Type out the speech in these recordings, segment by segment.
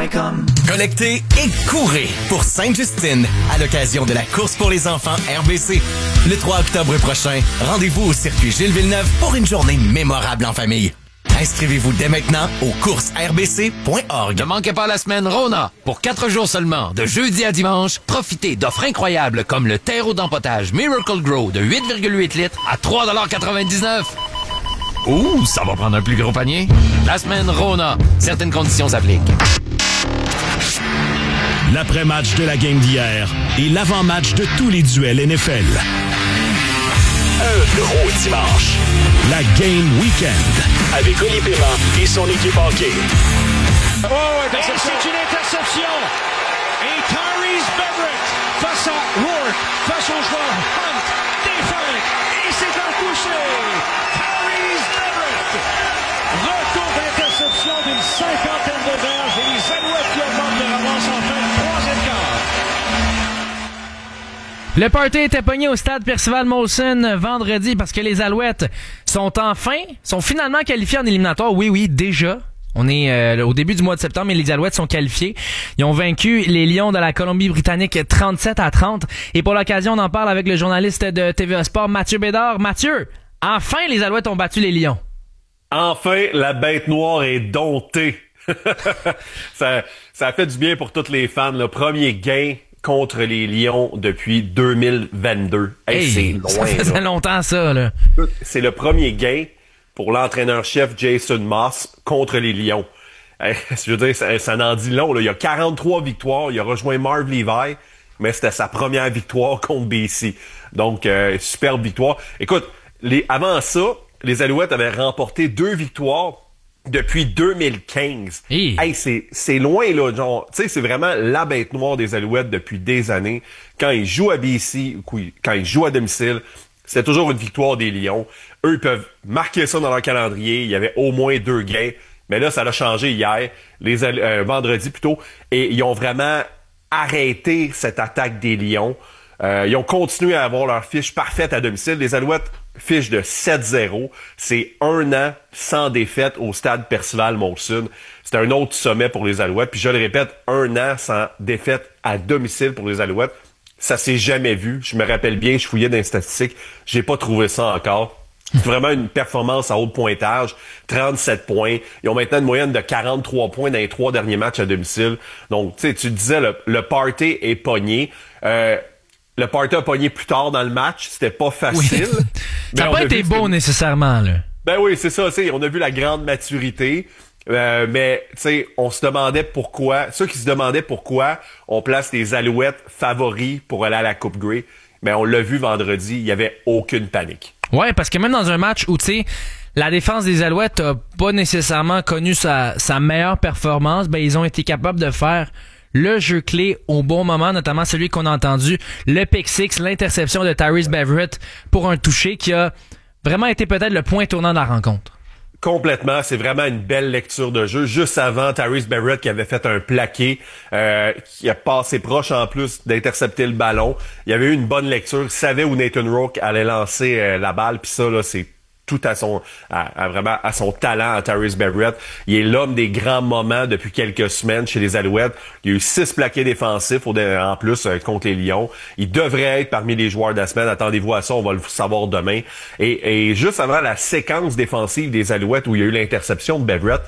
Connectez et courez pour Sainte-Justine à l'occasion de la course pour les enfants RBC. Le 3 octobre prochain, rendez-vous au circuit Gilles Villeneuve pour une journée mémorable en famille. Inscrivez-vous dès maintenant au coursesrbc.org. Ne manquez pas la semaine Rona. Pour 4 jours seulement, de jeudi à dimanche, profitez d'offres incroyables comme le terreau d'empotage Miracle Grow de 8,8 litres à 3,99 $. Ouh, ça va prendre un plus gros panier. La semaine Rona. Certaines conditions s'appliquent. L'après-match de la game d'hier et l'avant-match de tous les duels NFL. Un gros dimanche. La Game Weekend avec Oli Perrin et son équipe hockey. Oh, interception. Et c'est une interception. Et Tyrese Everett face à Rourke, face au joueur Hunt, défend. Et c'est un touché. Tyrese Everett. Retour d'interception d'une 50aine de verges. Et les Alouettes qui augmentent de ramasse en fin de troisième quart. Le party était pogné au stade Percival Molson vendredi parce que les Alouettes sont finalement qualifiés en éliminatoire. Oui, déjà. On est au début du mois de septembre et les Alouettes sont qualifiés. Ils ont vaincu les Lions de la Colombie-Britannique 37-30. Et pour l'occasion, on en parle avec le journaliste de TVA Sport, Mathieu Bédard. Mathieu, enfin les Alouettes ont battu les Lions. Enfin, la bête noire est domptée. ça a fait du bien pour tous les fans. Le premier gain contre les Lions depuis 2022. Hey, c'est loin, ça faisait longtemps, ça, là. C'est le premier gain pour l'entraîneur-chef Jason Moss contre les Lions. Je veux dire, ça en dit long, là. Il y a 43 victoires. Il a rejoint Marv Levi, mais c'était sa première victoire contre BC. Donc, superbe victoire. Écoute, avant ça, les Alouettes avaient remporté 2 victoires depuis 2015. Hey, c'est loin, là. Genre, tu sais, c'est vraiment la bête noire des Alouettes depuis des années. Quand ils jouent à BC, quand ils jouent à domicile, c'est toujours une victoire des Lions. Eux, ils peuvent marquer ça dans leur calendrier. Il y avait au moins 2 gains. Mais là, ça l'a changé hier, vendredi plutôt. Et ils ont vraiment arrêté cette attaque des Lions. Ils ont continué à avoir leur fiche parfaite à domicile. Les Alouettes fiche de 7-0. C'est 1 an sans défaite au stade Percival Molson. C'est un autre sommet pour les Alouettes. Puis je le répète, 1 an sans défaite à domicile pour les Alouettes. Ça s'est jamais vu. Je me rappelle bien, je fouillais dans les statistiques. J'ai pas trouvé ça encore. C'est vraiment une performance à haut pointage. 37 points. Ils ont maintenant une moyenne de 43 points dans les 3 derniers matchs à domicile. Donc, tu sais, tu disais, le party est pogné. Le party a pogné plus tard dans le match. C'était pas facile. Oui. Ça n'a pas été beau nécessairement, là. Ben oui, c'est ça. On a vu la grande maturité. Mais, tu sais, on se demandait pourquoi. Ceux qui se demandaient pourquoi on place les Alouettes favoris pour aller à la Coupe Grey. Mais on l'a vu vendredi, il y avait aucune panique. Ouais, parce que même dans un match où, tu sais, la défense des Alouettes a pas nécessairement connu sa meilleure performance, ben ils ont été capables de faire le jeu clé au bon moment, notamment celui qu'on a entendu, le pick six, l'interception de Tyrese Everett pour un toucher qui a vraiment été peut-être le point tournant de la rencontre. Complètement, c'est vraiment une belle lecture de jeu. Juste avant, Tyrese Everett qui avait fait un plaqué, qui a passé proche en plus d'intercepter le ballon. Il y avait eu une bonne lecture, il savait où Nathan Rourke allait lancer la balle, puis ça là, c'est tout vraiment à son talent à Tyrese Everett. Il est l'homme des grands moments depuis quelques semaines chez les Alouettes. Il y a eu 6 plaqués défensifs en plus contre les Lions. Il devrait être parmi les joueurs de la semaine. Attendez-vous à ça, on va le savoir demain. Et juste avant la séquence défensive des Alouettes où il y a eu l'interception de Everett,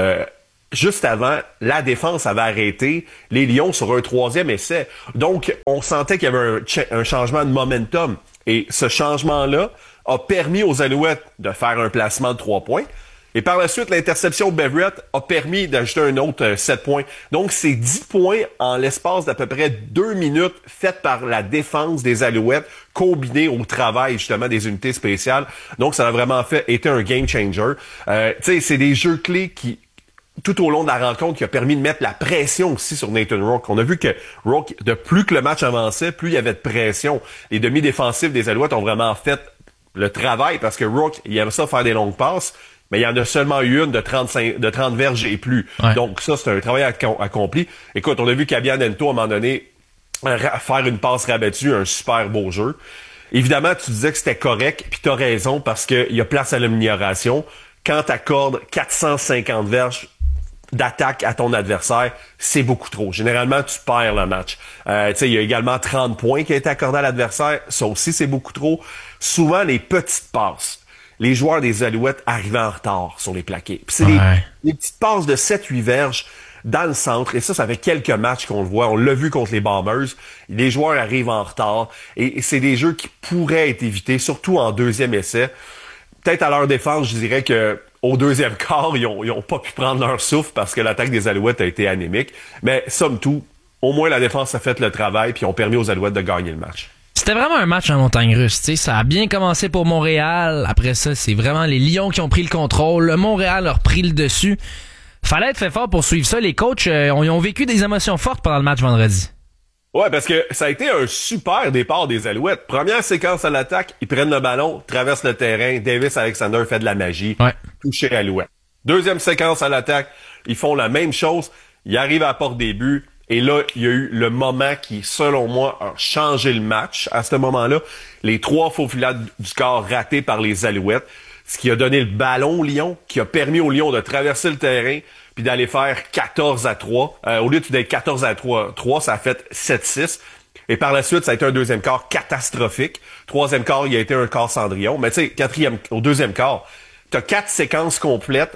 juste avant, la défense avait arrêté les Lions sur un 3e essai. Donc, on sentait qu'il y avait un changement de momentum. Et ce changement-là a permis aux Alouettes de faire un placement de 3 points. Et par la suite, l'interception de Everett a permis d'ajouter un autre 7 points. Donc, c'est 10 points en l'espace d'à peu près 2 minutes faites par la défense des Alouettes, combinée au travail, justement, des unités spéciales. Donc, ça a vraiment été un game changer. Tu sais, c'est des jeux clés qui, tout au long de la rencontre, qui a permis de mettre la pression aussi sur Nathan Rourke. On a vu que Rourke, de plus que le match avançait, plus il y avait de pression. Les demi-défensifs des Alouettes ont vraiment fait le travail parce que Rourke, il aime ça faire des longues passes, mais il y en a seulement eu une de 30 verges et plus. Ouais. Donc ça, c'est un travail accompli. Écoute, on a vu Kabian Ento, à un moment donné, faire une passe rabattue, un super beau jeu. Évidemment, tu disais que c'était correct, puis t'as raison, parce qu'il y a place à l'amélioration. Quand t'accordes 450 verges d'attaque à ton adversaire, c'est beaucoup trop. Généralement, tu perds le match. Il y a également 30 points qui ont été accordés à l'adversaire. Ça aussi, c'est beaucoup trop. Souvent, les petites passes. Les joueurs des Alouettes arrivaient en retard sur les plaqués. Puis c'est des petites passes de 7-8 verges dans le centre. Et ça fait quelques matchs qu'on le voit. On l'a vu contre les Bombers. Les joueurs arrivent en retard. Et c'est des jeux qui pourraient être évités, surtout en deuxième essai. Peut-être à leur défense, je dirais que au deuxième quart, ils ont pas pu prendre leur souffle parce que l'attaque des Alouettes a été anémique. Mais somme toute, au moins la défense a fait le travail puis ont permis aux Alouettes de gagner le match. C'était vraiment un match en montagne russe. T'sais. Ça a bien commencé pour Montréal. Après ça, c'est vraiment les Lions qui ont pris le contrôle. Le Montréal a repris le dessus. Fallait être fait fort pour suivre ça. Les coachs ils ont vécu des émotions fortes pendant le match vendredi. Ouais, parce que ça a été un super départ des Alouettes. Première séquence à l'attaque, ils prennent le ballon, traversent le terrain, Davis Alexander fait de la magie, touché Alouette. Deuxième séquence à l'attaque, ils font la même chose, ils arrivent à la porte des buts, et là, il y a eu le moment qui, selon moi, a changé le match. À ce moment-là, les 3 faux filets du corps ratés par les Alouettes, ce qui a donné le ballon aux Lions, qui a permis aux Lions de traverser le terrain, puis d'aller faire 14-3. Au lieu d'être 14-3, ça a fait 7-6. Et par la suite, ça a été un deuxième quart catastrophique. Troisième quart, il a été un quart Cendrillon. Mais tu sais, au deuxième quart, t'as 4 séquences complètes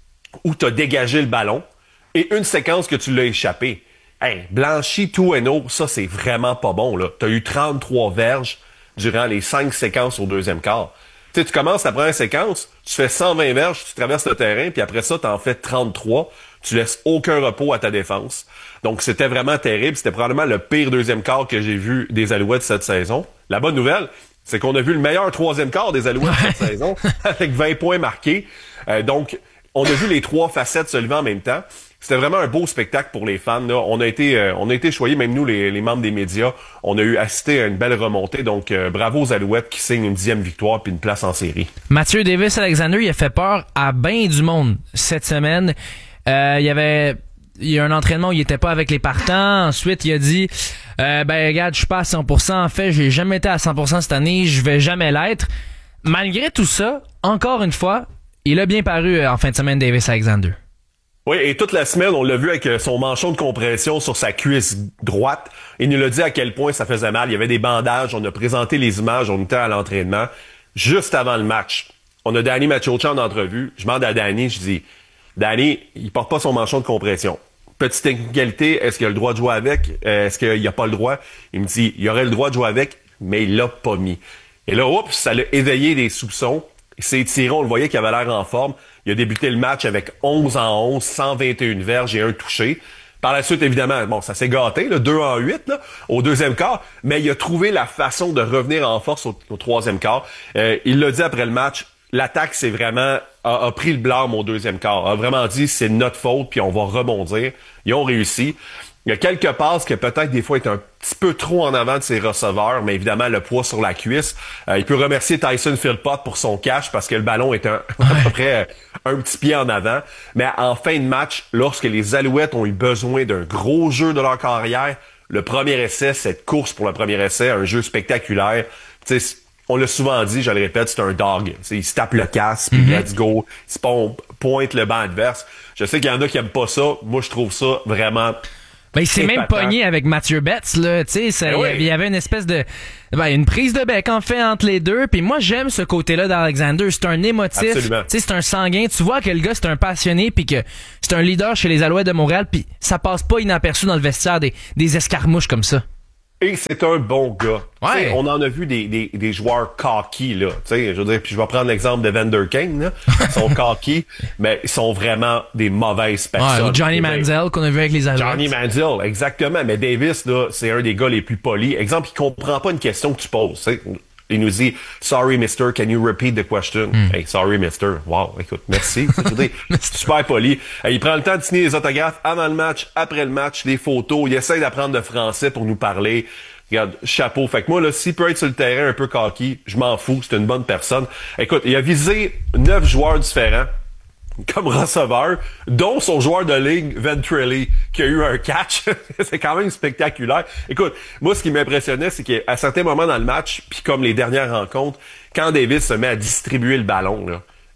où t'as dégagé le ballon et une séquence que tu l'as échappé. Hey, Blanchy, 2-0, ça, c'est vraiment pas bon, là. T'as eu 33 verges durant les 5 séquences au deuxième quart. Tu sais, tu commences la première séquence, tu fais 120 verges, tu traverses le terrain, puis après ça, t'en fais 33. Tu laisses aucun repos à ta défense. Donc, c'était vraiment terrible. C'était probablement le pire deuxième quart que j'ai vu des Alouettes cette saison. La bonne nouvelle, c'est qu'on a vu le meilleur troisième quart des Alouettes cette saison, avec 20 points marqués. Donc, on a vu les 3 facettes se lever en même temps. C'était vraiment un beau spectacle pour les fans. Là. On a été choyés, même nous, les membres des médias. On a eu assisté à une belle remontée. Donc, bravo aux Alouettes qui signent une 10e victoire puis une place en série. Mathieu Davis Alexander, il a fait peur à bien du monde cette semaine. Il y a un entraînement où il était pas avec les partants. Ensuite, il a dit regarde, je suis pas à 100%. En fait, j'ai jamais été à 100% cette année. Je vais jamais l'être. Malgré tout ça, encore une fois, il a bien paru en fin de semaine, Davis Alexander. Oui, et toute la semaine, on l'a vu avec son manchon de compression sur sa cuisse droite. Il nous l'a dit à quel point ça faisait mal. Il y avait des bandages. On a présenté les images. On était à l'entraînement. Juste avant le match, on a Danny Machocha en entrevue. Je demande à Danny, je dis, Danny, il porte pas son manchon de compression. Petite égalité, est-ce qu'il a le droit de jouer avec? Est-ce qu'il n'y a pas le droit? Il me dit, il aurait le droit de jouer avec, mais il l'a pas mis. Et là, oups, ça l'a éveillé des soupçons. Il s'est étiré, on le voyait qu'il avait l'air en forme. Il a débuté le match avec 11-11, 121 verges et un touché. Par la suite, évidemment, bon, ça s'est gâté, là, 2-8 là, au deuxième quart, mais il a trouvé la façon de revenir en force au troisième quart. Il l'a dit après le match, l'attaque, c'est vraiment a pris le blâme au deuxième quart. A vraiment dit, c'est notre faute, puis on va rebondir. Ils ont réussi. Il y a quelques passes que peut-être des fois est un petit peu trop en avant de ses receveurs, mais évidemment le poids sur la cuisse. Il peut remercier Tyson Philpott pour son catch parce que le ballon est à peu près un petit pied en avant. Mais en fin de match, lorsque les Alouettes ont eu besoin d'un gros jeu de leur carrière, le premier essai, cette course pour le premier essai, un jeu spectaculaire. Tu sais, on l'a souvent dit, je le répète, c'est un dog. T'sais, il se tape le casque, puis let's go. Il se pointe le banc adverse. Je sais qu'il y en a qui aiment pas ça. Moi, je trouve ça vraiment... Ben, il s'est même pogné avec Mathieu Betts, là, tu sais, il y avait une espèce de, une prise de bec, en fait, entre les deux, puis moi, j'aime ce côté-là d'Alexander, c'est un émotif, tu sais, c'est un sanguin, tu vois que le gars, c'est un passionné, puis que c'est un leader chez les Alouettes de Montréal, puis ça passe pas inaperçu dans le vestiaire des escarmouches comme ça. Et c'est un bon gars. Ouais. On en a vu des joueurs cocky, là. Je veux dire, puis je vais prendre l'exemple de Vander Kane, là. Ils sont cocky, mais ils sont vraiment des mauvaises personnes. Ouais, ou Johnny Manziel qu'on a vu avec les Alouettes. Johnny Manziel, exactement. Mais Davis, là, c'est un des gars les plus polis. Exemple, il comprend pas une question que tu poses. T'sais. Il nous dit « Sorry, mister, can you repeat the question? Hey, sorry, mister. Wow, écoute, merci. Je veux dire, super poli. Il prend le temps de signer les autographes avant le match, après le match, les photos. Il essaie d'apprendre le français pour nous parler. Regarde, chapeau. Fait que moi, là, s'il peut être sur le terrain un peu cocky, je m'en fous. C'est une bonne personne. Écoute, il a visé 9 joueurs différents comme receveur, dont son joueur de ligne, Ventrelli, qui a eu un catch. C'est quand même spectaculaire. Écoute, moi, ce qui m'impressionnait, c'est qu'à certains moments dans le match, puis comme les dernières rencontres, quand Davis se met à distribuer le ballon, là,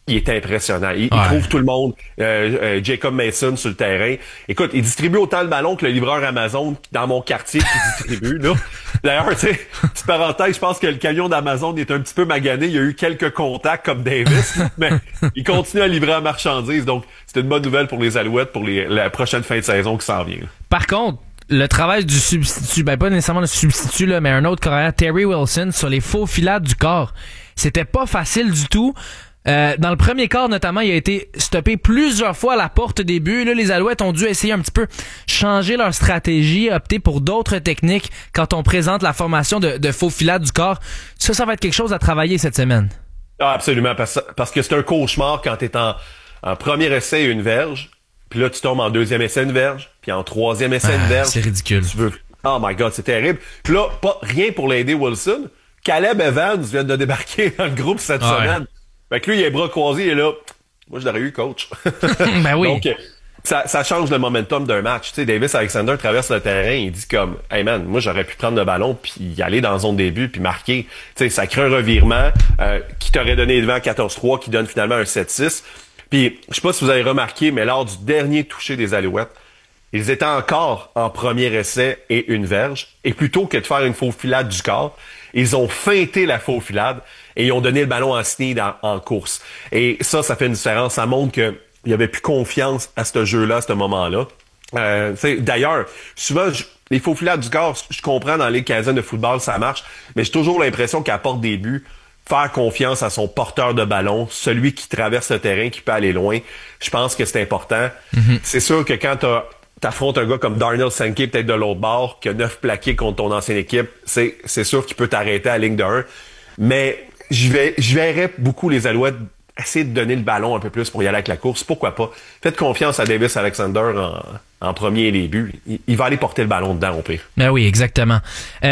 il est impressionnant. Il trouve tout le monde. Jacob Mason sur le terrain. Écoute, il distribue autant le ballon que le livreur Amazon dans mon quartier qui distribue. Là. D'ailleurs, tu sais, petite parenthèse, je pense que le camion d'Amazon est un petit peu magané. Il y a eu quelques contacts comme Davis, mais il continue à livrer la marchandise. Donc, c'est une bonne nouvelle pour les Alouettes pour la prochaine fin de saison qui s'en vient. Là. Par contre, le travail du substitut, pas nécessairement le substitut, là, mais un autre carrière, Terry Wilson, sur les faux filades du corps, c'était pas facile du tout. Dans le premier quart, notamment, il a été stoppé plusieurs fois à la porte des buts. Là, les Alouettes ont dû essayer un petit peu changer leur stratégie, opter pour d'autres techniques quand on présente la formation de faux filades du corps. Ça va être quelque chose à travailler cette semaine. Ah, absolument, parce que c'est un cauchemar quand t'es en premier essai une verge, puis là, tu tombes en deuxième essai une verge, puis en troisième essai une verge. C'est ridicule. Oh my God, c'est terrible. Puis là, rien pour l'aider Wilson. Caleb Evans vient de débarquer dans le groupe cette semaine. Fait que lui, il a les bras croisés, il est là. Moi, je l'aurais eu, coach. Ben oui. Donc, ça change le momentum d'un match. Tu sais, Davis Alexander traverse le terrain, il dit comme, hey man, moi, j'aurais pu prendre le ballon puis y aller dans la zone début puis marquer. Tu sais, ça crée un revirement qui t'aurait donné devant 14-3, qui donne finalement un 7-6. Puis, je sais pas si vous avez remarqué, mais lors du dernier toucher des Alouettes, ils étaient encore en premier essai et une verge. Et plutôt que de faire une faux filade du corps, ils ont feinté la faux filade et ils ont donné le ballon en sneak en course. Et ça fait une différence. Ça montre qu'il n'y avait plus confiance à ce jeu-là, à ce moment-là. D'ailleurs, souvent, les faux filades du corps, je comprends dans les canadiennes de football, ça marche, mais j'ai toujours l'impression qu'à porte des buts, faire confiance à son porteur de ballon, celui qui traverse le terrain, qui peut aller loin, je pense que c'est important. Mm-hmm. C'est sûr que quand t'affrontes un gars comme Darnell Sankey, peut-être de l'autre bord, qui a 9 plaqués contre ton ancienne équipe, c'est sûr qu'il peut t'arrêter à la ligne de 1. Mais je verrais beaucoup les Alouettes essayer de donner le ballon un peu plus pour y aller avec la course. Pourquoi pas? Faites confiance à Davis Alexander en premier début. Il va aller porter le ballon dedans au pire. Ben oui, exactement.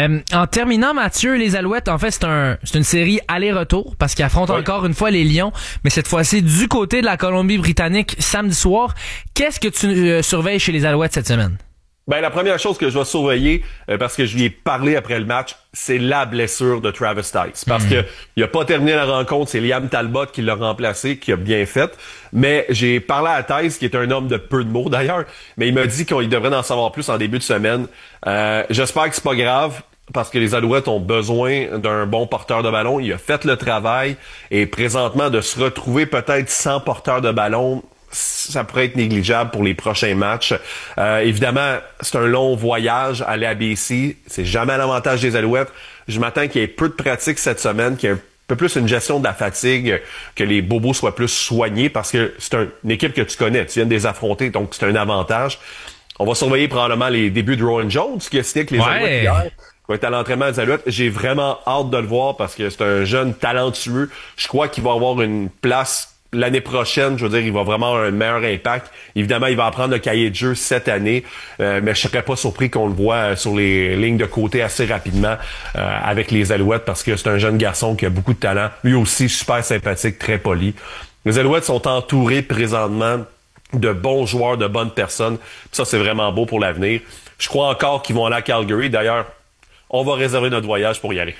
En terminant, Mathieu, les Alouettes, en fait, c'est une série aller-retour parce qu'ils affrontent encore une fois les Lions, mais cette fois-ci du côté de la Colombie-Britannique samedi soir. Qu'est-ce que tu surveilles chez les Alouettes cette semaine? Ben, la première chose que je vais surveiller, parce que je lui ai parlé après le match, c'est la blessure de Travis Tice. Parce que il a pas terminé la rencontre, c'est Liam Talbot qui l'a remplacé, qui a bien fait. Mais j'ai parlé à Tice, qui est un homme de peu de mots d'ailleurs, mais il m'a dit qu'il devrait en savoir plus en début de semaine. J'espère que c'est pas grave, parce que les Alouettes ont besoin d'un bon porteur de ballon. Il a fait le travail, et présentement, de se retrouver peut-être sans porteur de ballon, ça pourrait être négligeable pour les prochains matchs. Évidemment, c'est un long voyage, aller à BC. C'est jamais à l'avantage des Alouettes. Je m'attends qu'il y ait peu de pratique cette semaine, qu'il y ait un peu plus une gestion de la fatigue, que les bobos soient plus soignés, parce que c'est une équipe que tu connais. Tu viens de les affronter, donc c'est un avantage. On va surveiller probablement les débuts de Rowan Jones, qui a signé avec les Alouettes hier. Qui va être à l'entraînement des Alouettes. J'ai vraiment hâte de le voir, parce que c'est un jeune talentueux. Je crois qu'il va avoir une place l'année prochaine. Je veux dire, il va vraiment avoir un meilleur impact. Évidemment, il va apprendre le cahier de jeu cette année, mais je serais pas surpris qu'on le voit sur les lignes de côté assez rapidement avec les Alouettes, parce que c'est un jeune garçon qui a beaucoup de talent. Lui aussi, super sympathique, très poli. Les Alouettes sont entourés présentement de bons joueurs, de bonnes personnes. Ça, c'est vraiment beau pour l'avenir. Je crois encore qu'ils vont aller à Calgary. D'ailleurs, on va réserver notre voyage pour y aller.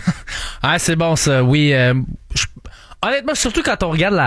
Ah, c'est bon ça, oui. Honnêtement, surtout quand on regarde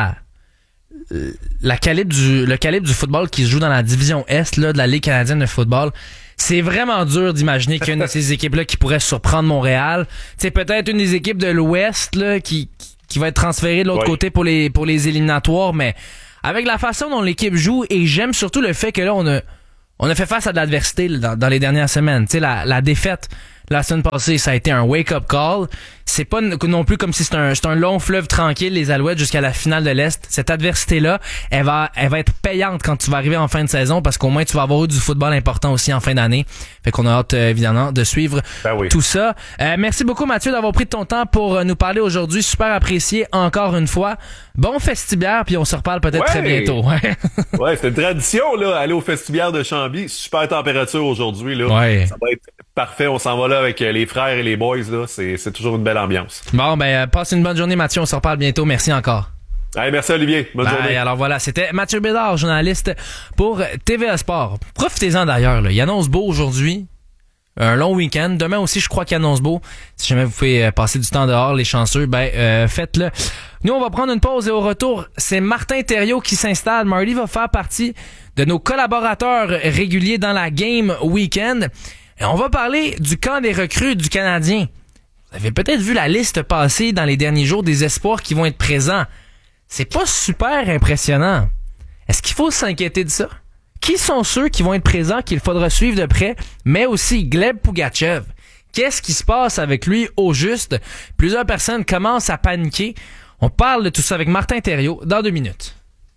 le calibre du football qui se joue dans la division Est là, de la Ligue canadienne de football, c'est vraiment dur d'imaginer qu'il y a une de ces équipes-là qui pourrait surprendre Montréal. C'est peut-être une des équipes de l'Ouest là, qui va être transférée de l'autre côté pour les éliminatoires, mais avec la façon dont l'équipe joue, et j'aime surtout le fait que là, on a fait face à de l'adversité là, dans les dernières semaines. Tu sais, la défaite la semaine passée, ça a été un wake-up call. C'est pas non plus comme si c'est un long fleuve tranquille, les Alouettes, jusqu'à la finale de l'Est. Cette adversité-là, elle va être payante quand tu vas arriver en fin de saison, parce qu'au moins tu vas avoir eu du football important aussi en fin d'année. Fait qu'on a hâte, évidemment, de suivre tout ça. Merci beaucoup, Mathieu, d'avoir pris de ton temps pour nous parler aujourd'hui. Super apprécié encore une fois. Bon festibiaire, puis on se reparle peut-être très bientôt. Ouais, c'est une tradition, là, aller au festibiaire de Chambly. Super température aujourd'hui, là. Ouais. Ça va être parfait. On s'en va là avec les frères et les boys, là. C'est toujours une belle ambiance. Bon, passe une bonne journée, Mathieu. On se reparle bientôt. Merci encore. Allez, merci, Olivier. Bonne journée. Alors voilà, c'était Mathieu Bédard, journaliste pour TVA Sport. Profitez-en d'ailleurs, là. Il annonce beau aujourd'hui. Un long week-end. Demain aussi, je crois qu'il annonce beau. Si jamais vous pouvez passer du temps dehors, les chanceux, faites-le. Nous, on va prendre une pause et au retour, c'est Martin Thériault qui s'installe. Marty va faire partie de nos collaborateurs réguliers dans la Game Weekend. Et on va parler du camp des recrues du Canadien. Vous avez peut-être vu la liste passer dans les derniers jours des espoirs qui vont être présents. C'est pas super impressionnant. Est-ce qu'il faut s'inquiéter de ça? Qui sont ceux qui vont être présents qu'il faudra suivre de près? Mais aussi Gleb Pugachev. Qu'est-ce qui se passe avec lui au juste? Plusieurs personnes commencent à paniquer. On parle de tout ça avec Martin Thériault dans 2 minutes.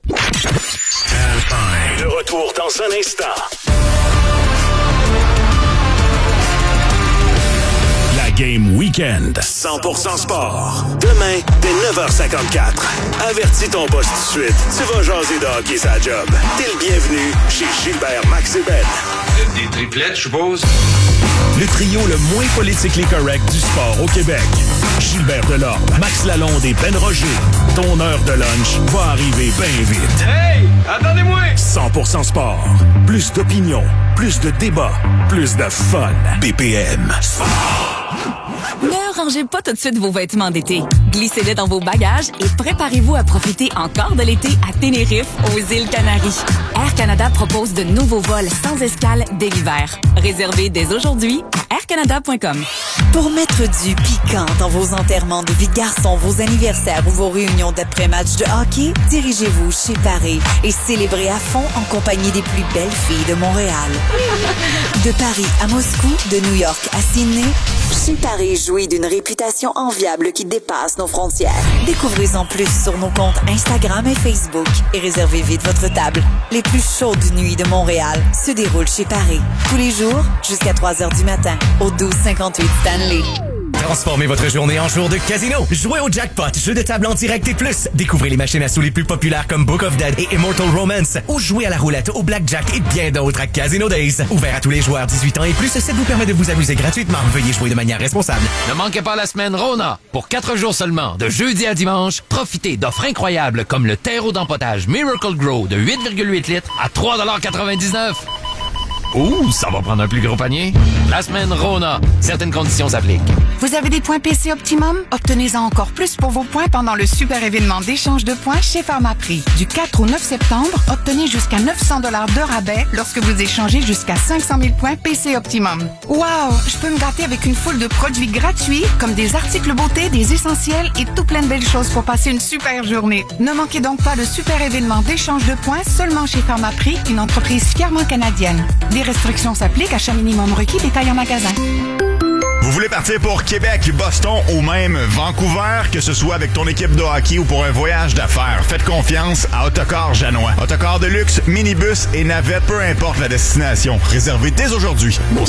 De retour dans un instant. La Game Weekend. 100% sport. Demain, dès 9h54. Avertis ton boss tout de suite. Tu vas jaser de hockey sa job. T'es le bienvenu chez Gilbert, Max et Ben. Des triplettes, je suppose? Le trio le moins politically correct du sport au Québec. Gilbert Delorme, Max Lalonde et Ben Roger. Ton heure de lunch va arriver bien vite. Hey! Attendez-moi! 100% sport. Plus d'opinion, plus de débats, plus de fun. BPM. Ne rangez pas tout de suite vos vêtements d'été. Glissez-les dans vos bagages et préparez-vous à profiter encore de l'été à Tenerife, aux îles Canaries. Air Canada propose de nouveaux vols sans escale dès l'hiver. Réservez dès aujourd'hui à aircanada.com. Pour mettre du piquant dans vos enterrements de vie de garçon, vos anniversaires ou vos réunions d'après-match de hockey, dirigez-vous chez Paris et célébrez à fond en compagnie des plus belles filles de Montréal. De Paris à Moscou, de New York à Sydney, chez Paris jouit d'une réputation enviable qui dépasse nos frontières. Découvrez-en plus sur nos comptes Instagram et Facebook et réservez vite votre table. Les plus chaudes nuits de Montréal se déroulent chez Paris. Tous les jours, jusqu'à 3h du matin, au 1258 Stanley. Transformez votre journée en jour de casino. Jouez au jackpot, jeu de table en direct et plus. Découvrez les machines à sous les plus populaires comme Book of Dead et Immortal Romance. Ou jouez à la roulette, au blackjack et bien d'autres à Casino Days. Ouvert à tous les joueurs 18 ans et plus, ça vous permet de vous amuser gratuitement. Veuillez jouer de manière responsable. Ne manquez pas la semaine Rona. Pour 4 jours seulement, de jeudi à dimanche, profitez d'offres incroyables comme le terreau d'empotage Miracle Grow de 8,8 litres à 3,99 $. Ouh, ça va prendre un plus gros panier. La semaine Rona. Certaines conditions s'appliquent. Vous avez des points PC Optimum? Obtenez-en encore plus pour vos points pendant le super événement d'échange de points chez Pharmaprix. Du 4 au 9 septembre, obtenez jusqu'à 900 $ de rabais lorsque vous échangez jusqu'à 500 000 points PC Optimum. Wow! Je peux me gâter avec une foule de produits gratuits comme des articles beauté, des essentiels et tout plein de belles choses pour passer une super journée. Ne manquez donc pas le super événement d'échange de points seulement chez Pharmaprix, une entreprise fièrement canadienne. Des restrictions s'appliquent, achat minimum requis, détail en magasin. Vous voulez partir pour Québec, Boston ou même Vancouver, que ce soit avec ton équipe de hockey ou pour un voyage d'affaires, faites confiance à Autocar Janois. Autocar de luxe, minibus et navette, peu importe la destination. Réservez dès aujourd'hui au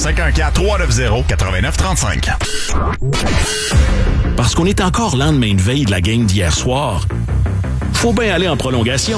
514-390-8935. Parce qu'on est encore lendemain de veille de la game d'hier soir, faut bien aller en prolongation.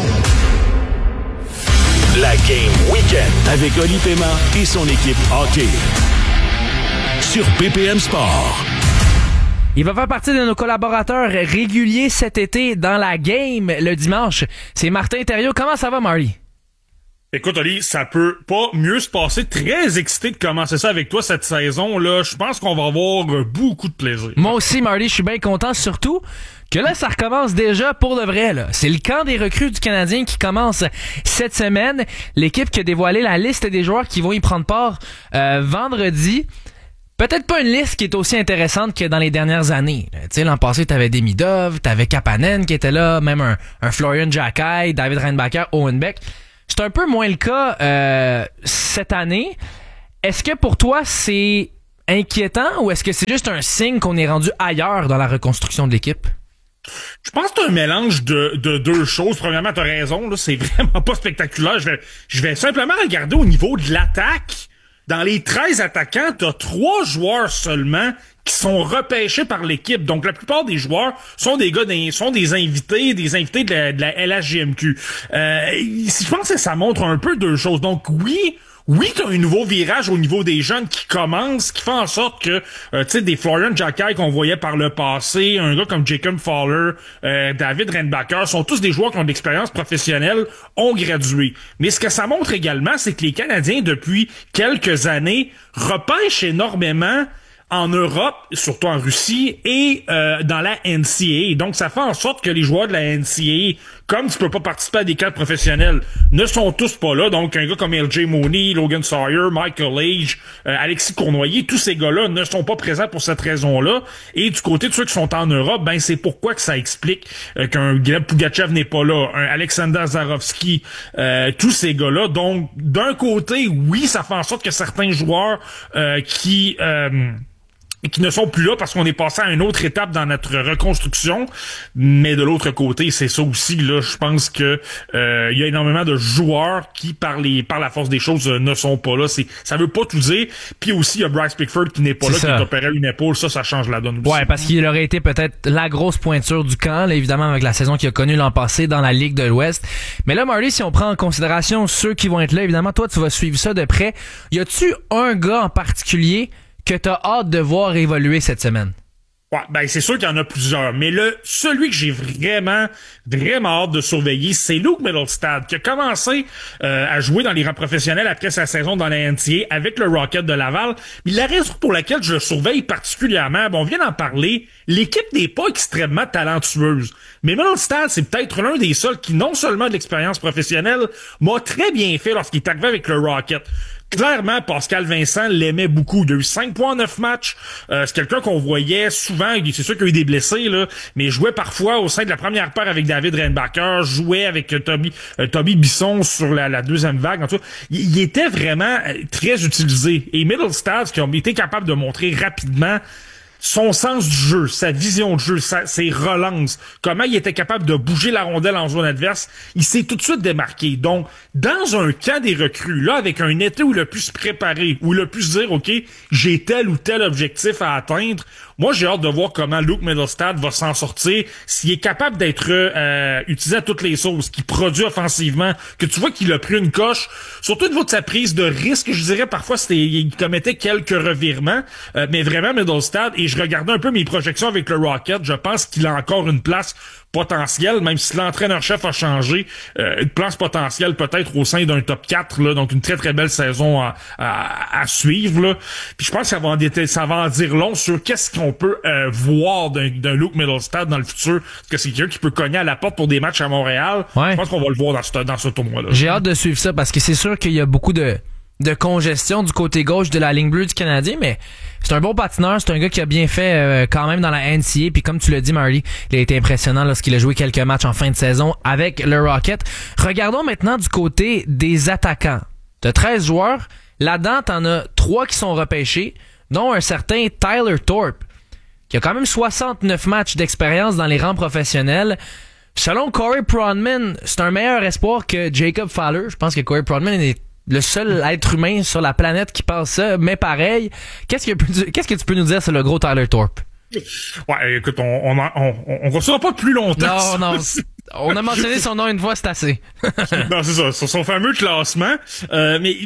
La Game Weekend avec Oli Paiement et son équipe hockey. Sur BPM Sport. Il va faire partie de nos collaborateurs réguliers cet été dans la game le dimanche. C'est Martin Thériault. Comment ça va, Marty? Écoute, Oli, ça peut pas mieux se passer. Très excité de commencer ça avec toi cette saison-là. Je pense qu'on va avoir beaucoup de plaisir. Moi aussi, Marty, je suis bien content, surtout que là, ça recommence déjà pour de vrai, là. C'est le camp des recrues du Canadien qui commence cette semaine. L'équipe qui a dévoilé la liste des joueurs qui vont y prendre part vendredi. Peut-être pas une liste qui est aussi intéressante que dans les dernières années. Tu sais, l'an passé, t'avais Demidov, t'avais Kapanen qui était là, même un Florian Jacquet, David Reinbacher, Owen Beck. C'est un peu moins le cas cette année. Est-ce que pour toi, c'est inquiétant ou est-ce que c'est juste un signe qu'on est rendu ailleurs dans la reconstruction de l'équipe? Je pense que c'est un mélange de deux choses. Premièrement, t'as raison, là, c'est vraiment pas spectaculaire. Je vais simplement regarder au niveau de l'attaque. Dans les 13 attaquants, t'as 3 joueurs seulement qui sont repêchés par l'équipe. Donc, la plupart des joueurs sont des gars, sont des invités de la LHJMQ. Je pense que ça montre un peu deux choses. Donc, oui, t'as un nouveau virage au niveau des jeunes qui commence, qui fait en sorte que, tu sais, des Florian Jacquet qu'on voyait par le passé, un gars comme Jacob Fowler, David Reinbacher, sont tous des joueurs qui ont de l'expérience professionnelle, ont gradué. Mais ce que ça montre également, c'est que les Canadiens, depuis quelques années, repêchent énormément en Europe, surtout en Russie, et dans la NCAA. Donc, ça fait en sorte que les joueurs de la NCAA, comme tu peux pas participer à des cadres professionnels, ne sont tous pas là. Donc, un gars comme LJ Mooney, Logan Sawyer, Michael Age, Alexis Cournoyer, tous ces gars-là ne sont pas présents pour cette raison-là. Et du côté de ceux qui sont en Europe, ben c'est pourquoi que ça explique qu'un Gleb Pugachev n'est pas là, un Alexander Zarovski, tous ces gars-là. Donc, d'un côté, oui, ça fait en sorte que certains joueurs qui ne sont plus là parce qu'on est passé à une autre étape dans notre reconstruction, mais de l'autre côté, c'est ça aussi, là, je pense que il y a énormément de joueurs qui, par la force des choses, ne sont pas là. Ça veut pas tout dire. Puis aussi, il y a Bryce Pickford qui n'est pas là, qui est opéré à une épaule. Ça change la donne aussi. Ouais, parce qu'il aurait été peut-être la grosse pointure du camp, là, évidemment, avec la saison qu'il a connue l'an passé dans la Ligue de l'Ouest. Mais là, Marty, si on prend en considération ceux qui vont être là, évidemment, toi, tu vas suivre ça de près. Y a-tu un gars en particulier que t'as hâte de voir évoluer cette semaine? Ouais, ben c'est sûr qu'il y en a plusieurs, mais celui que j'ai vraiment hâte de surveiller, c'est Luke Mittelstadt, qui a commencé à jouer dans les rangs professionnels après sa saison dans la NCAA avec le Rocket de Laval. Mais la raison pour laquelle je le surveille particulièrement, on vient d'en parler, l'équipe n'est pas extrêmement talentueuse. Mais Mittelstadt, c'est peut-être l'un des seuls qui, non seulement de l'expérience professionnelle, m'a très bien fait lorsqu'il est arrivé avec le Rocket. Clairement, Pascal Vincent l'aimait beaucoup. Il a eu 5 points en 9 matchs. C'est quelqu'un qu'on voyait souvent. C'est sûr qu'il y a eu des blessés, là, mais jouait parfois au sein de la première paire avec David Reinbacher, jouait avec Toby Bisson sur la deuxième vague. En tout cas, il était vraiment très utilisé. Et Mittelstadt, qui a été capable de montrer rapidement son sens du jeu, sa vision de jeu, ses relances, comment il était capable de bouger la rondelle en zone adverse, il s'est tout de suite démarqué. Donc, dans un camp des recrues, là, avec un été où il a pu se préparer, où il a pu se dire, OK, j'ai tel ou tel objectif à atteindre, moi, j'ai hâte de voir comment Luke Mittelstadt va s'en sortir, s'il est capable d'être utilisé à toutes les sauces, qu'il produit offensivement, que tu vois qu'il a pris une coche, surtout au niveau de sa prise de risque, je dirais parfois il commettait quelques revirements, mais vraiment Mittelstadt, et je regardais un peu mes projections avec le Rocket, je pense qu'il a encore une place potentielle, même si l'entraîneur-chef a changé, une place potentielle peut-être au sein d'un top 4, là, donc une très très belle saison à suivre. Là. Puis je pense que ça va en dire long sur qu'est-ce qu'on peut voir d'un Luke Mittelstadt dans le futur. Est-ce que c'est quelqu'un qui peut cogner à la porte pour des matchs à Montréal? Ouais. Je pense qu'on va le voir dans ce tournoi-là. J'ai hâte de suivre ça parce que c'est sûr qu'il y a beaucoup de congestion du côté gauche de la ligne bleue du Canadien, mais c'est un bon patineur, c'est un gars qui a bien fait quand même dans la NCAA, puis comme tu l'as dit, Marty, il a été impressionnant lorsqu'il a joué quelques matchs en fin de saison avec le Rocket. Regardons maintenant du côté des attaquants. De 13 joueurs, là-dedans, t'en as 3 qui sont repêchés, dont un certain Tyler Thorpe, qui a quand même 69 matchs d'expérience dans les rangs professionnels. Selon Corey Pronman, c'est un meilleur espoir que Jacob Fowler. Je pense que Corey Pronman est le seul être humain sur la planète qui pense ça, mais pareil. Qu'est-ce que tu peux nous dire sur le gros Tyler Thorpe? Ouais, écoute, on restera pas plus longtemps. Non. On a mentionné son nom une fois, c'est assez. Non, c'est ça, sur son fameux classement. Mais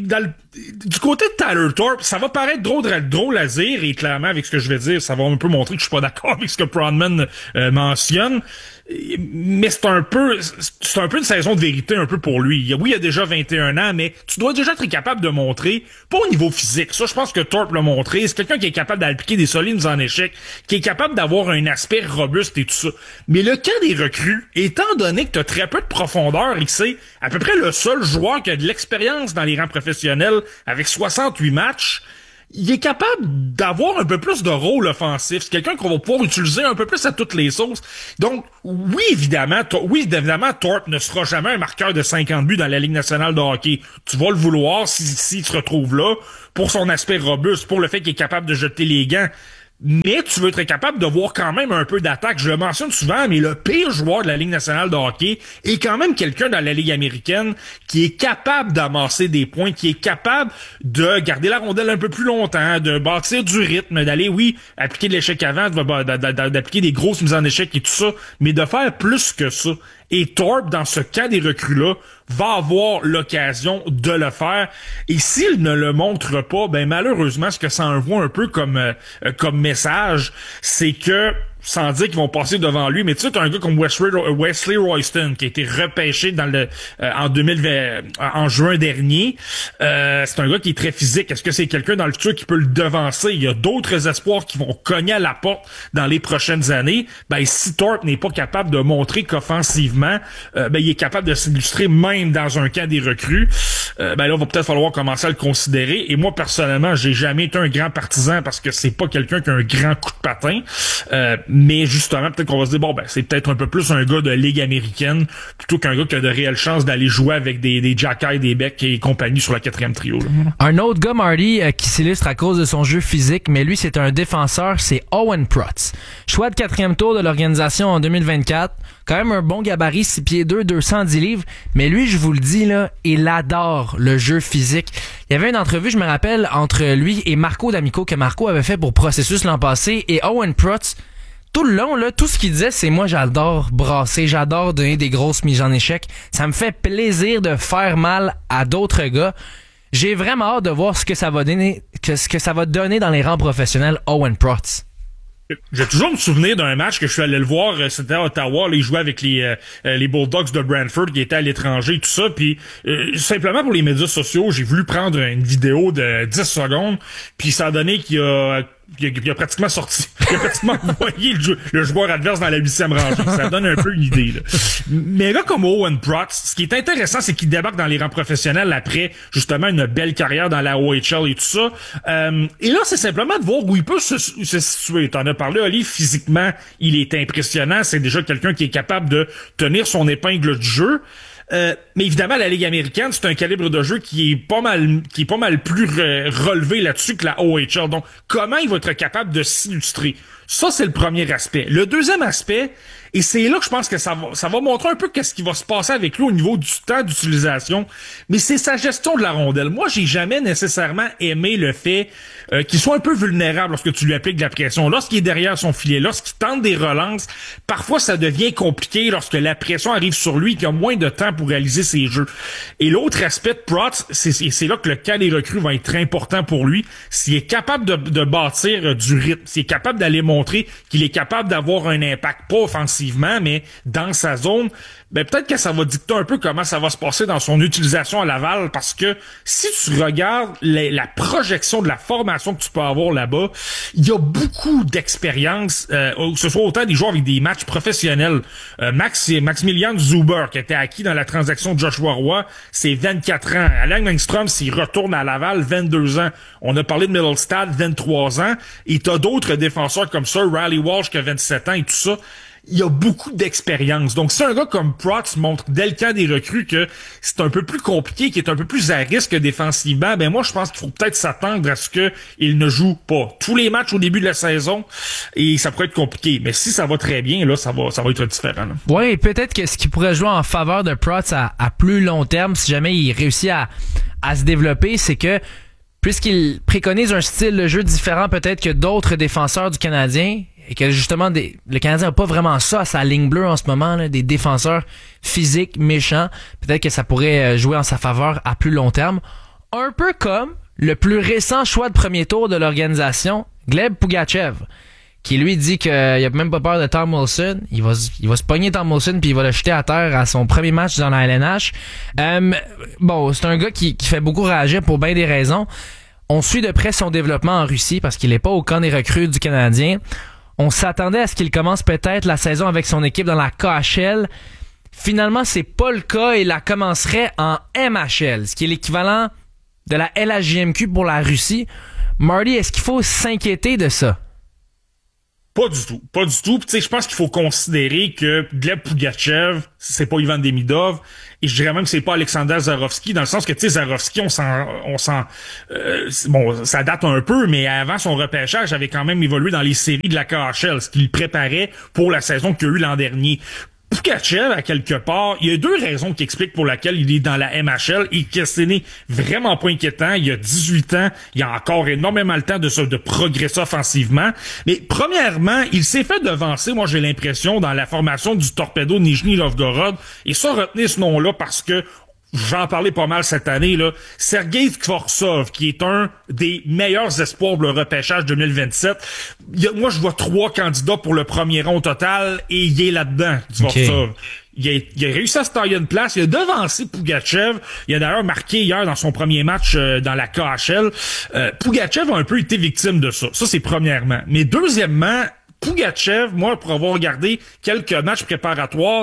du côté de Tyler Thorpe, ça va paraître drôle à dire, et clairement, avec ce que je vais dire, ça va un peu montrer que je suis pas d'accord avec ce que Pronman mentionne. Mais c'est un peu une saison de vérité un peu pour lui. Oui, il a déjà 21 ans, mais tu dois déjà être capable de montrer, pas au niveau physique, ça je pense que Thorpe l'a montré, c'est quelqu'un qui est capable d'appliquer des solides en échec, qui est capable d'avoir un aspect robuste et tout ça. Mais le cas des recrues, étant donné que tu as très peu de profondeur et que c'est à peu près le seul joueur qui a de l'expérience dans les rangs professionnels avec 68 matchs, il est capable d'avoir un peu plus de rôle offensif. C'est quelqu'un qu'on va pouvoir utiliser un peu plus à toutes les sauces. Donc, oui, évidemment, Thorpe ne sera jamais un marqueur de 50 buts dans la Ligue nationale de hockey. Tu vas le vouloir si tu te retrouves là, pour son aspect robuste, pour le fait qu'il est capable de jeter les gants. Mais tu veux être capable de voir quand même un peu d'attaque. Je le mentionne souvent, mais le pire joueur de la Ligue nationale de hockey est quand même quelqu'un dans la Ligue américaine qui est capable d'amasser des points, qui est capable de garder la rondelle un peu plus longtemps, de bâtir du rythme, d'aller, appliquer de l'échec avant, d'appliquer des grosses mises en échec et tout ça, mais de faire plus que ça. Et Thorpe, dans ce cas des recrues-là, va avoir l'occasion de le faire. Et s'il ne le montre pas, ben malheureusement, ce que ça envoie un peu comme message, c'est que sans dire qu'ils vont passer devant lui, mais tu sais, t'as un gars comme Wesley Royston qui a été repêché en juin dernier. C'est un gars qui est très physique. Est-ce que c'est quelqu'un dans le futur qui peut le devancer? Il y a d'autres espoirs qui vont cogner à la porte dans les prochaines années. Ben, si Thorpe n'est pas capable de montrer qu'offensivement, il est capable de s'illustrer même dans un camp des recrues, là, il va peut-être falloir commencer à le considérer. Et moi, personnellement, j'ai jamais été un grand partisan parce que c'est pas quelqu'un qui a un grand coup de patin. Mais justement, peut-être qu'on va se dire, c'est peut-être un peu plus un gars de ligue américaine plutôt qu'un gars qui a de réelles chances d'aller jouer avec des Jacky, des Beck et compagnie sur la 4e trio. Là. Un autre gars, Marty, qui s'illustre à cause de son jeu physique, mais lui, c'est un défenseur, c'est Owen Protz. Choix de 4e tour de l'organisation en 2024. Quand même un bon gabarit, 6 pieds 2, 210 livres. Mais lui, je vous le dis, là, il adore le jeu physique. Il y avait une entrevue, je me rappelle, entre lui et Marco D'Amico, que Marco avait fait pour Processus l'an passé. Et Owen Protz, tout le long, là, tout ce qu'il disait, c'est moi, j'adore brasser, j'adore donner des grosses mises en échec. Ça me fait plaisir de faire mal à d'autres gars. J'ai vraiment hâte de voir ce que ça va donner dans les rangs professionnels, Owen Protz. J'ai toujours me souvenir d'un match que je suis allé le voir, c'était à Ottawa, là, il jouait avec les Bulldogs de Brantford qui étaient à l'étranger et tout ça, puis simplement pour les médias sociaux, j'ai voulu prendre une vidéo de 10 secondes, puis ça a donné qu'il a pratiquement sorti, il a pratiquement envoyé le joueur adverse dans la 8e rangée. Ça donne un peu une idée, là. Mais là, comme Owen Protz, ce qui est intéressant, c'est qu'il débarque dans les rangs professionnels après, justement, une belle carrière dans la OHL et tout ça. Et là, c'est simplement de voir où il peut se situer. T'en as parlé, Oli, physiquement, il est impressionnant. C'est déjà quelqu'un qui est capable de tenir son épingle du jeu. Mais évidemment, la Ligue américaine, c'est un calibre de jeu qui est pas mal plus relevé là-dessus que la OHL. Donc, comment il va être capable de s'illustrer? Ça, c'est le premier aspect. Le deuxième aspect, et c'est là que je pense que ça va montrer un peu qu'est-ce qui va se passer avec lui au niveau du temps d'utilisation, mais c'est sa gestion de la rondelle. Moi, j'ai jamais nécessairement aimé le fait qu'il soit un peu vulnérable lorsque tu lui appliques de la pression. Lorsqu'il est derrière son filet, lorsqu'il tente des relances, parfois ça devient compliqué lorsque la pression arrive sur lui et qu'il a moins de temps pour réaliser ses jeux. Et l'autre aspect de Protz, c'est là que le cas des recrues va être très important pour lui. S'il est capable de bâtir du rythme, s'il est capable d'aller montrer qu'il est capable d'avoir un impact, pas offensivement, mais dans sa zone, peut-être que ça va dicter un peu comment ça va se passer dans son utilisation à Laval, parce que si tu regardes la projection de la formation que tu peux avoir là-bas, il y a beaucoup d'expérience, que ce soit autant des joueurs avec des matchs professionnels. Maximilian Zuber, qui était acquis dans la transaction de Joshua Roy, c'est 24 ans. Alain Langstrom, s'il retourne à Laval, 22 ans. On a parlé de Middlestad, 23 ans. Et t'as d'autres défenseurs comme ça, Riley Walsh, qui a 27 ans et tout ça. Il y a beaucoup d'expérience. Donc, si un gars comme Protz montre dès le camp des recrues que c'est un peu plus compliqué, qu'il est un peu plus à risque défensivement, moi, je pense qu'il faut peut-être s'attendre à ce qu'il ne joue pas tous les matchs au début de la saison et ça pourrait être compliqué. Mais si ça va très bien, là, ça va être différent. Là. Ouais, peut-être que ce qui pourrait jouer en faveur de Protz à plus long terme, si jamais il réussit à se développer, c'est que puisqu'il préconise un style de jeu différent peut-être que d'autres défenseurs du Canadien, et que justement le Canadien n'a pas vraiment ça à sa ligne bleue en ce moment, là, des défenseurs physiques, méchants, peut-être que ça pourrait jouer en sa faveur à plus long terme. Un peu comme le plus récent choix de premier tour de l'organisation, Gleb Pugachev, qui lui dit qu'il a même pas peur de Tom Wilson. Il va se pogner Tom Wilson puis il va le jeter à terre à son premier match dans la LNH. C'est un gars qui fait beaucoup réagir pour bien des raisons. On suit de près son développement en Russie parce qu'il est pas au camp des recrues du Canadien. On s'attendait à ce qu'il commence peut-être la saison avec son équipe dans la KHL. Finalement, c'est pas le cas et la commencerait en MHL, ce qui est l'équivalent de la LHJMQ pour la Russie. Marty, est-ce qu'il faut s'inquiéter de ça? Pas du tout. Tu sais, je pense qu'il faut considérer que Gleb Pugachev, c'est pas Ivan Demidov, et je dirais même que c'est pas Alexander Zarovski, dans le sens que, tu sais, Zarovski, ça date un peu, mais avant son repêchage, avait quand même évolué dans les séries de la KHL, ce qu'il préparait pour la saison qu'il y a eu l'an dernier. Pugachev, à quelque part, il y a deux raisons qui expliquent pour laquelle il est dans la MHL et que ce n'est vraiment pas inquiétant. Il y a 18 ans, il y a encore énormément le temps de progresser offensivement. Mais premièrement, il s'est fait devancer, moi j'ai l'impression, dans la formation du Torpedo Nijni Novgorod. Et ça, retenez ce nom-là parce que j'en parlais pas mal cette année, là, Sergei Skvortsov, qui est un des meilleurs espoirs pour le repêchage 2027. Moi, je vois 3 candidats pour le premier rang au total, et il est là-dedans, Skvortsov. Okay. Il a réussi à se tailler une place. Il a devancé Pougachev. Il a d'ailleurs marqué hier dans son premier match dans la KHL. Pougachev a un peu été victime de ça. Ça, c'est premièrement. Mais deuxièmement, Pougachev, moi, pour avoir regardé quelques matchs préparatoires,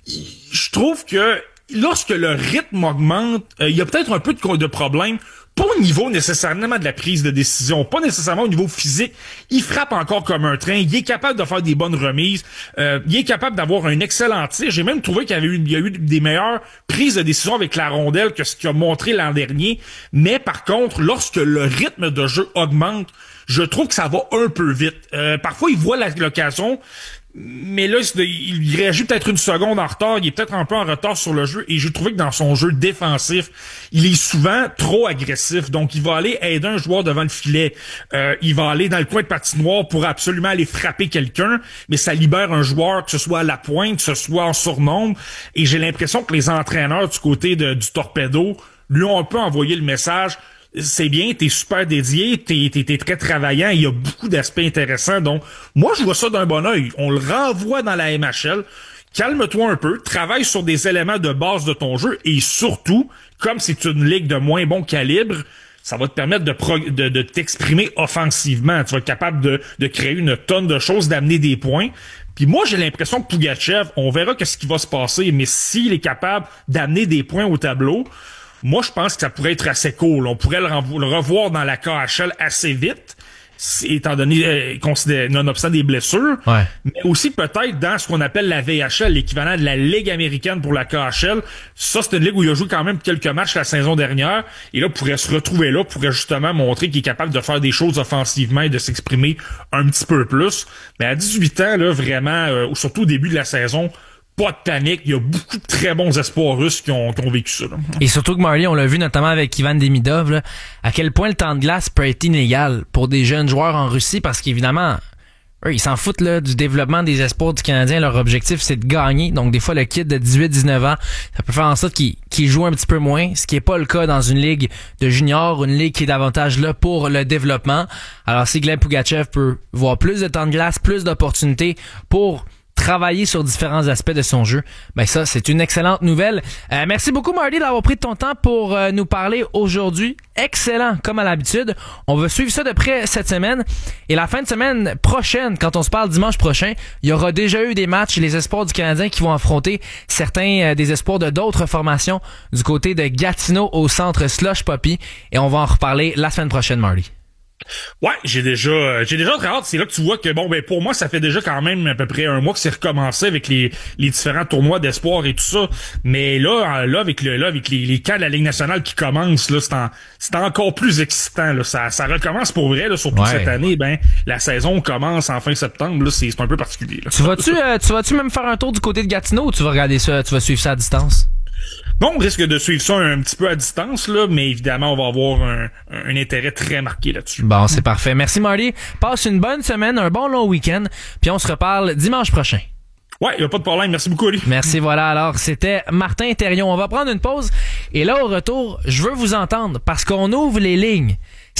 je trouve que lorsque le rythme augmente, il y a peut-être un peu de problème. Pas au niveau nécessairement de la prise de décision, pas nécessairement au niveau physique. Il frappe encore comme un train. Il est capable de faire des bonnes remises. Il est capable d'avoir un excellent tir. J'ai même trouvé qu'il y a eu des meilleures prises de décision avec la rondelle que ce qu'il a montré l'an dernier. Mais par contre, lorsque le rythme de jeu augmente, je trouve que ça va un peu vite. Parfois, il voit l'occasion, mais là, il réagit peut-être une seconde en retard. Il est peut-être un peu en retard sur le jeu. Et j'ai trouvé que dans son jeu défensif, il est souvent trop agressif. Donc, il va aller aider un joueur devant le filet. Il va aller dans le coin de patinoire pour absolument aller frapper quelqu'un. Mais ça libère un joueur, que ce soit à la pointe, que ce soit en surnombre. Et j'ai l'impression que les entraîneurs du côté du Torpedo lui ont un peu envoyé le message. C'est bien, t'es super dédié, t'es très travaillant, il y a beaucoup d'aspects intéressants, donc moi je vois ça d'un bon œil. On le renvoie dans la MHL, calme-toi un peu, travaille sur des éléments de base de ton jeu, et surtout, comme c'est une ligue de moins bon calibre, ça va te permettre de t'exprimer offensivement. Tu vas être capable de créer une tonne de choses, d'amener des points. Puis moi, j'ai l'impression que Pougachev, on verra qu'est-ce qui va se passer, mais s'il est capable d'amener des points au tableau, moi, je pense que ça pourrait être assez cool. On pourrait le revoir dans la KHL assez vite, étant donné, nonobstant des blessures. Ouais. Mais aussi peut-être dans ce qu'on appelle la VHL, l'équivalent de la Ligue américaine pour la KHL. Ça, c'est une ligue où il a joué quand même quelques matchs la saison dernière. Et là, pourrait se retrouver là, pourrait justement montrer qu'il est capable de faire des choses offensivement et de s'exprimer un petit peu plus. Mais à 18 ans, là, vraiment, surtout au début de la saison, pas de panique, il y a beaucoup de très bons espoirs russes qui ont vécu ça. Là. Et surtout que Marley, on l'a vu notamment avec Ivan Demidov, là, à quel point le temps de glace peut être inégal pour des jeunes joueurs en Russie, parce qu'évidemment, eux, ils s'en foutent là, du développement des espoirs du Canadien. Leur objectif, c'est de gagner. Donc des fois, le kid de 18-19 ans, ça peut faire en sorte qu'il joue un petit peu moins, ce qui est pas le cas dans une ligue de juniors, une ligue qui est davantage là pour le développement. Alors si Gleb Pougachev peut voir plus de temps de glace, plus d'opportunités pour travailler sur différents aspects de son jeu, ben ça, c'est une excellente nouvelle. Merci beaucoup, Marty, d'avoir pris de ton temps pour nous parler aujourd'hui. Excellent, comme à l'habitude. On va suivre ça de près cette semaine. Et la fin de semaine prochaine, quand on se parle dimanche prochain, il y aura déjà eu des matchs, les espoirs du Canadien qui vont affronter certains des espoirs de d'autres formations du côté de Gatineau au centre Slush Poppy. Et on va en reparler la semaine prochaine, Marty. Ouais, j'ai déjà très hâte. C'est là que tu vois que pour moi, ça fait déjà quand même à peu près un mois que c'est recommencé avec les différents tournois d'espoir et tout ça. Mais là avec les camps de la Ligue nationale qui commencent, là, c'est encore plus excitant, là. Ça recommence pour vrai, là, surtout cette année, la saison commence en fin septembre, là, c'est un peu particulier, là. Tu vas-tu même faire un tour du côté de Gatineau ou tu vas regarder ça, tu vas suivre ça à distance? Bon, on risque de suivre ça un petit peu à distance, là, mais évidemment, on va avoir un intérêt très marqué là-dessus. Bon, c'est parfait. Merci, Marty. Passe une bonne semaine, un bon long week-end, puis on se reparle dimanche prochain. Ouais, y a pas de problème. Merci beaucoup, Ali. Merci, voilà. Alors, c'était Martin Thériault. On va prendre une pause, et là, au retour, je veux vous entendre, parce qu'on ouvre les lignes.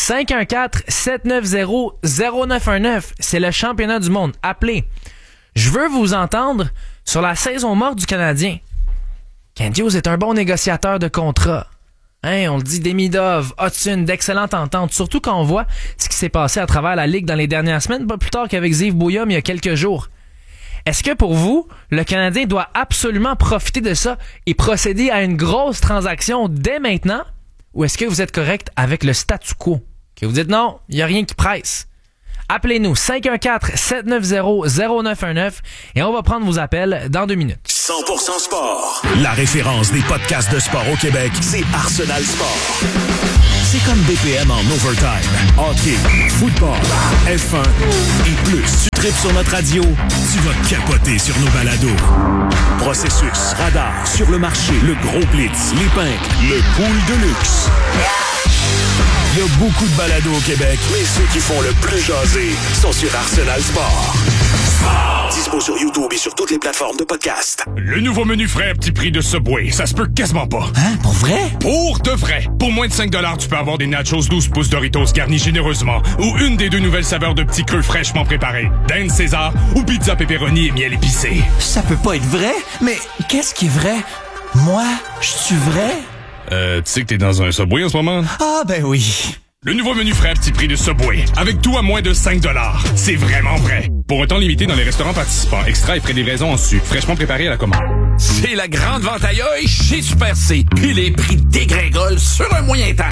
514-790-0919. C'est le championnat du monde. Appelez. Je veux vous entendre sur la saison morte du Canadien. Kent Hughes est un bon négociateur de contrat. On le dit, Demidov, Hudson, d'excellentes ententes, surtout quand on voit ce qui s'est passé à travers la Ligue dans les dernières semaines, pas plus tard qu'avec Ziv Bouillom il y a quelques jours. Est-ce que pour vous, le Canadien doit absolument profiter de ça et procéder à une grosse transaction dès maintenant? Ou est-ce que vous êtes correct avec le statu quo? Que vous dites non, il n'y a rien qui presse. Appelez-nous 514-790-0919 et on va prendre vos appels dans 2 minutes. 100% sport. La référence des podcasts de sport au Québec, c'est Arsenal Sport. C'est comme BPM en overtime. Hockey, football, F1 et plus. Tu tripes sur notre radio, tu vas capoter sur nos balados. Processus, radar, sur le marché, le gros blitz, les pinks, le pool de luxe. Il y a beaucoup de balados au Québec, mais ceux qui font le plus jaser sont sur Arsenal Sport. Dispo sur YouTube et sur toutes les plateformes de podcast. Le nouveau menu frais à petit prix de Subway, ça se peut quasiment pas. Hein? Pour vrai? Pour de vrai. Pour moins de 5$, tu peux avoir des nachos 12 pouces Doritos garnis généreusement ou une des 2 nouvelles saveurs de petits creux fraîchement préparés. Dinde César ou pizza pepperoni et miel épicé. Ça peut pas être vrai? Mais qu'est-ce qui est vrai? Moi, je suis vrai? Tu sais que t'es dans un Subway en ce moment? Ah, ben oui. Le nouveau menu frais à petit prix de Subway. Avec tout à moins de 5$. C'est vraiment vrai. Pour un temps limité dans les restaurants participants. Extra et frais de livraison en su. Fraîchement préparé à la commande. C'est la grande vente à l'œil chez Super C. Puis les prix dégringolent sur un moyen temps.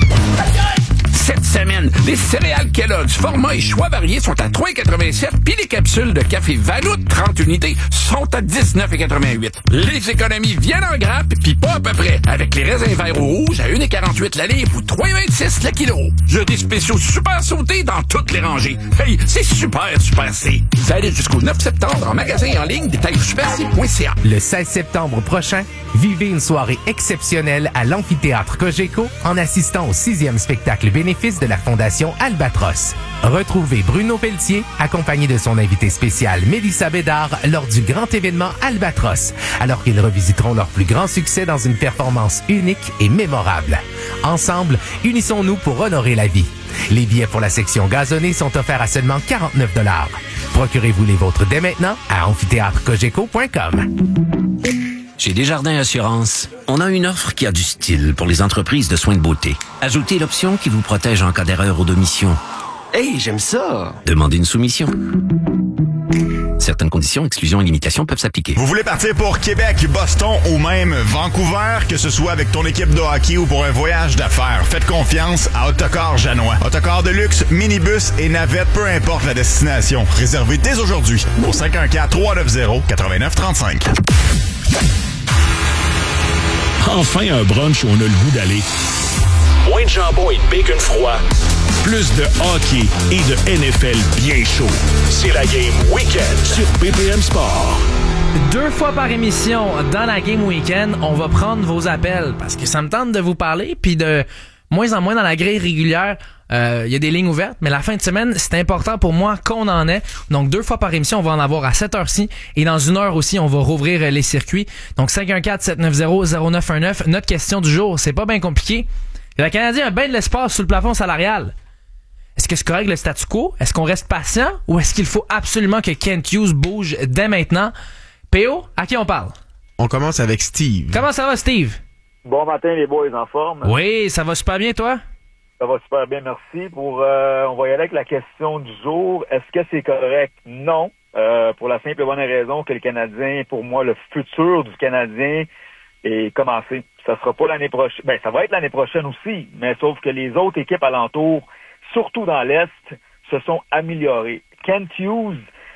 Cette semaine, les céréales Kellogg's format et choix variés sont à 3,87 puis les capsules de café Vanout 30 unités sont à 19,88. Les économies viennent en grappe puis pas à peu près. Avec les raisins verts ou rouges à 1,48 la livre ou 3,26 le kilo. Il y a des spéciaux super sautés dans toutes les rangées. Hey, c'est super C. Valide jusqu'au 9 septembre en magasin et en ligne. Détails superc.ca. Le 16 septembre prochain, vivez une soirée exceptionnelle à l'amphithéâtre Cogeco en assistant au 6e spectacle bénéfice de la Fondation Albatros. Retrouvez Bruno Pelletier, accompagné de son invité spécial Mélissa Bédard, lors du grand événement Albatros, alors qu'ils revisiteront leur plus grand succès dans une performance unique et mémorable. Ensemble, unissons-nous pour honorer la vie. Les billets pour la section gazonnée sont offerts à seulement 49$. Procurez-vous les vôtres dès maintenant à amphithéâtrecogeco.com. Chez Desjardins Assurance, on a une offre qui a du style pour les entreprises de soins de beauté. Ajoutez l'option qui vous protège en cas d'erreur ou d'omission. Hey, j'aime ça! Demandez une soumission. Certaines conditions, exclusions et limitations peuvent s'appliquer. Vous voulez partir pour Québec, Boston ou même Vancouver, que ce soit avec ton équipe de hockey ou pour un voyage d'affaires, faites confiance à Autocar Janois. Autocar de luxe, minibus et navette, peu importe la destination. Réservez dès aujourd'hui au 514-390-8935. Enfin un brunch où on a le goût d'aller. Moins de jambon et de bacon froid. Plus de hockey et de NFL bien chaud. C'est la Game Weekend sur BPM Sport. 2 fois par émission dans la Game Weekend, on va prendre vos appels parce que ça me tente de vous parler, puis de moins en moins dans la grille régulière. Il y a des lignes ouvertes, mais la fin de semaine, c'est important pour moi qu'on en ait. Donc, 2 fois par émission, on va en avoir à 7h-ci. Et dans 1 heure aussi, on va rouvrir les circuits. Donc, 514-790-0919. Notre question du jour, c'est pas bien compliqué. Le Canadien a bien de l'espace sous le plafond salarial. Est-ce que c'est correct le statu quo? Est-ce qu'on reste patient? Ou est-ce qu'il faut absolument que Kent Hughes bouge dès maintenant? PO, à qui on parle? On commence avec Steve. Comment ça va, Steve? Bon matin, les boys, en forme? Oui, ça va super bien, toi? Ça va super bien, merci. On va y aller avec la question du jour. Est-ce que c'est correct? Non. Pour la simple et bonne raison que le Canadien, pour moi, le futur du Canadien est commencé. Ça sera pas l'année prochaine. Ben, ça va être l'année prochaine aussi, mais sauf que les autres équipes alentours, surtout dans l'Est, se sont améliorées. Kent Hughes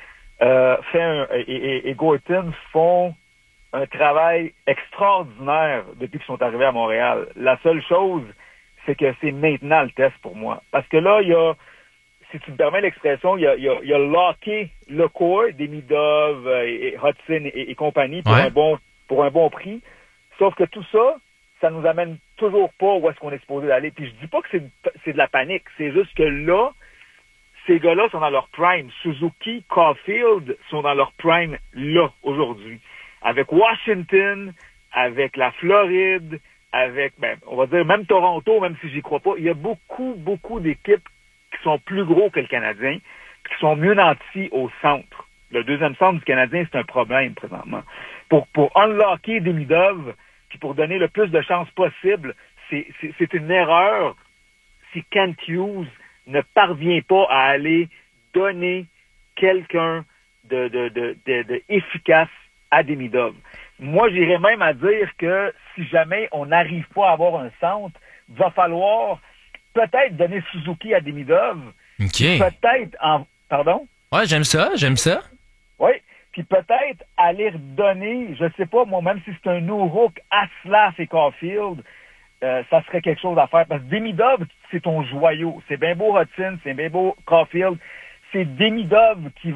et Gorton font un travail extraordinaire depuis qu'ils sont arrivés à Montréal. La seule chose, c'est que c'est maintenant le test pour moi. Parce que là, il y a, si tu me permets l'expression, il y a locké le corps, Demidov, et Hudson et compagnie pour un bon prix. Sauf que tout ça, ça nous amène toujours pas où est-ce qu'on est supposé d'aller. Puis je dis pas que c'est de la panique. C'est juste que là, ces gars-là sont dans leur prime. Suzuki, Caulfield sont dans leur prime là, aujourd'hui. Avec Washington, avec la Floride, avec, on va dire même Toronto, même si j'y crois pas, il y a beaucoup d'équipes qui sont plus gros que le Canadien, qui sont mieux nantis au centre. Le deuxième centre du Canadien, c'est un problème présentement. Pour unlocker Demidov, puis pour donner le plus de chances possible, c'est une erreur si Kent Hughes ne parvient pas à aller donner quelqu'un de efficace à Demidov. Moi, j'irais même à dire que si jamais on n'arrive pas à avoir un centre, il va falloir peut-être donner Suzuki à Demidov. OK. Peut-être Pardon? Ouais, j'aime ça. Oui. Puis peut-être aller redonner, je sais pas, moi, même si c'est un no-hook à Slav et Caulfield, ça serait quelque chose à faire. Parce que Demidov, c'est ton joyau. C'est bien beau Hudson, c'est bien beau Caulfield. C'est Demidov qui